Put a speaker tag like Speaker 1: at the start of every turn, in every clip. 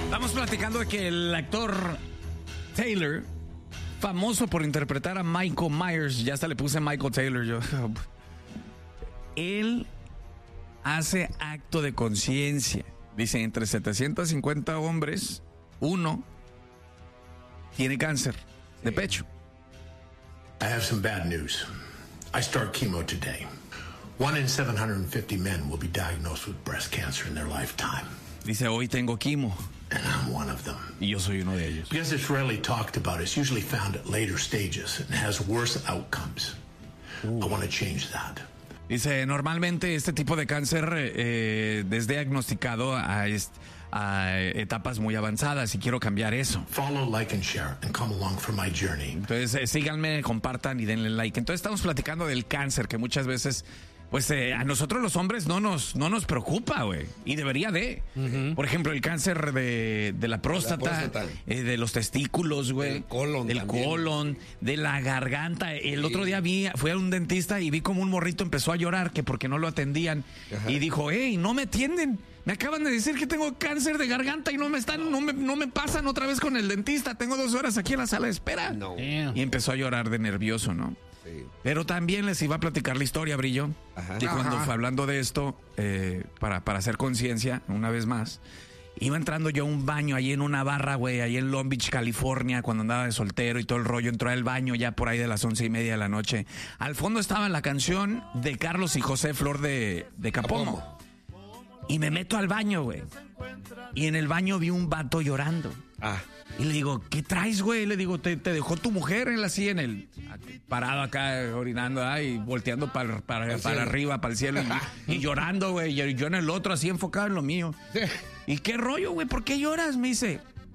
Speaker 1: Estamos platicando de que el actor Taylor, famoso por interpretar a Michael Myers, ya hasta le puse Michael Taylor yo. Él hace acto de conciencia. Dice, entre 750 hombres, uno tiene cáncer de pecho.
Speaker 2: I have some bad news. I start chemo today. 1 in 750 men will be diagnosed with breast cancer in their lifetime.
Speaker 1: Dice, hoy tengo quimo.
Speaker 2: And I'm one of them.
Speaker 1: Y yo soy uno de ellos.
Speaker 2: Because it's rarely talked about, it's usually found at later stages and has worse outcomes. I want to change that.
Speaker 1: Dice, normalmente este tipo de cáncer es diagnosticado a etapas muy avanzadas y quiero cambiar eso.
Speaker 2: Follow, like, and share, and come along for my journey.
Speaker 1: Entonces, síganme, compartan y denle like. Entonces, estamos platicando del cáncer, que muchas veces, pues, a nosotros los hombres no nos preocupa, güey. Y debería de. Uh-huh. Por ejemplo, el cáncer de la próstata, de los testículos, güey. Del colon, de la garganta. El otro día fui a un dentista y vi como un morrito empezó a llorar que porque no lo atendían. Ajá. Y dijo, hey, no me atienden. Me acaban de decir que tengo cáncer de garganta y no me pasan otra vez con el dentista. Tengo 2 horas aquí en la sala de espera. No. Y empezó a llorar de nervioso, ¿no? Sí. Pero también les iba a platicar la historia, Brillo. Ajá. Y cuando fue hablando de esto, para hacer conciencia, una vez más, iba entrando yo a un baño ahí en una barra, güey, ahí en Long Beach, California, cuando andaba de soltero y todo el rollo. Entró al baño ya por ahí de las 11:30 de la noche. Al fondo estaba la canción de Carlos y José Flor de Capomo. Y me meto al baño, güey. Y en el baño vi un vato llorando. Y le digo, ¿qué traes, güey? Le digo, ¿te dejó tu mujer en parado acá, orinando, y volteando para arriba, para el cielo, y llorando, güey. Y yo en el otro, así enfocado en lo mío. ¿Y qué rollo, güey? ¿Por qué lloras? Me dice,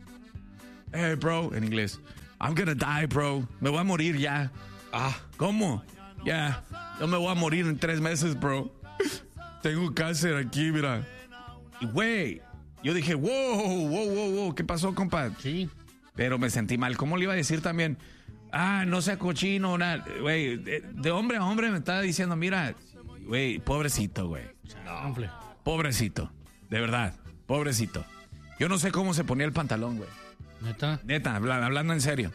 Speaker 1: hey, bro, en inglés, I'm gonna die, bro. Me voy a morir ya. ¿Cómo? Ya, yo me voy a morir en 3 meses, bro. Tengo cáncer aquí, mira. Y, güey, yo dije, wow, ¿qué pasó, compa? Sí. Pero me sentí mal. ¿Cómo le iba a decir también? No sea cochino, nada. Güey, de hombre a hombre me estaba diciendo, mira, güey, pobrecito, güey. No. Pobrecito, de verdad, pobrecito. Yo no sé cómo se ponía el pantalón, güey. Neta, hablando en serio.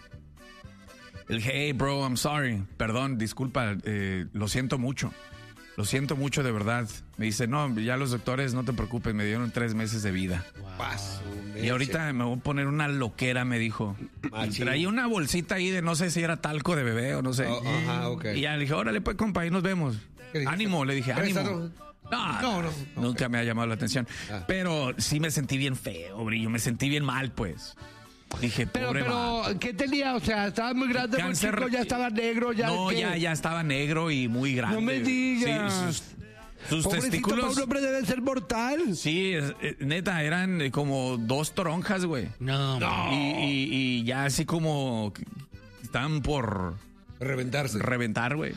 Speaker 1: Le dije, hey, bro, I'm sorry. Perdón, disculpa, lo siento mucho. Lo siento mucho, de verdad. Me dice, no, ya los doctores, no te preocupes, me dieron 3 meses de vida. Wow. Y ahorita me voy a poner una loquera, me dijo. Traía una bolsita ahí de no sé si era talco de bebé o no sé. Okay. Y ya le dije, órale, pues, compa, ahí nos vemos. Ánimo, le dije, ánimo. No, nunca me ha llamado la atención. Pero sí me sentí bien feo, Brillo, me sentí bien mal, pues. Dije, pero
Speaker 3: ¿qué tenía? O sea, estaba muy grande, cáncer, chico, ya estaba negro, ya.
Speaker 1: No, ya estaba negro y muy grande.
Speaker 3: No me digas.
Speaker 1: Sí, sus testículos.
Speaker 3: Para un hombre debe ser mortal.
Speaker 1: Sí, neta, eran como 2 toronjas, güey. No. Y ya así como estaban por reventar, güey.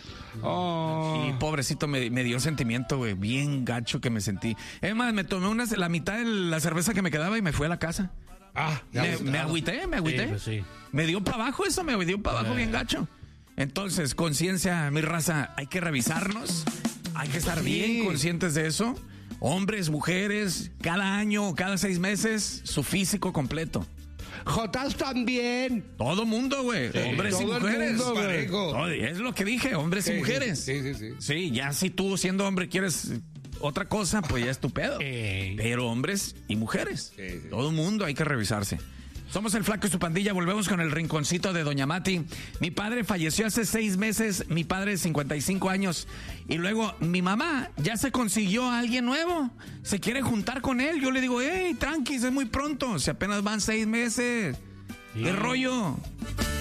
Speaker 1: Y pobrecito, me dio sentimiento, güey. Bien gacho que me sentí. Es más, me tomé la mitad de la cerveza que me quedaba y me fui a la casa. Me agüité. Sí, pues sí. Me dio para abajo eso, bien gacho. Entonces, conciencia, mi raza, hay que revisarnos, hay que estar bien conscientes de eso. Hombres, mujeres, cada año, cada 6 meses, su físico completo.
Speaker 3: Jotas también.
Speaker 1: Todo mundo, güey. Sí. Hombres y mujeres. Es lo que dije, hombres y mujeres. Sí. Sí, ya si tú siendo hombre quieres otra cosa, pues ya es tu pedo. Pero hombres y mujeres. Sí. Todo mundo hay que revisarse. Somos el Flaco y su pandilla. Volvemos con el rinconcito de Doña Mati. Mi padre falleció hace 6 meses. Mi padre de 55 años. Y luego mi mamá ya se consiguió a alguien nuevo. Se quiere juntar con él. Yo le digo, hey, tranquis, es muy pronto. Si apenas van 6 meses. ¿Qué rollo?